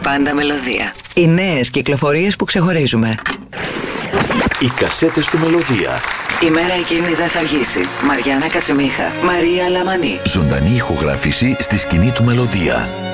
Πάντα Μελωδία. Οι νέες κυκλοφορίες που ξεχωρίζουμε. Οι κασέτες του Μελωδία. Η μέρα εκείνη δεν θα αργήσει. Μαριάννα Κατσιμίχα, Μαρία Λαμανή. Ζωντανή ηχογράφηση στη σκηνή του Μελωδία.